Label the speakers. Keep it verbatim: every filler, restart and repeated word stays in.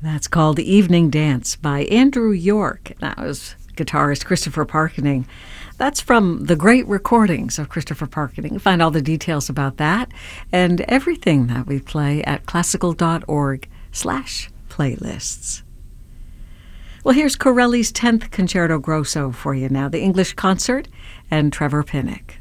Speaker 1: That's called Evening Dance by Andrew York. That was guitarist Christopher Parkening. That's from the great recordings of Christopher Parkening. Find all the details about that and everything that we play at classical.org slash playlists. Well, here's Corelli's tenth Concerto Grosso for you now, the English Concert, and Trevor Pinnock.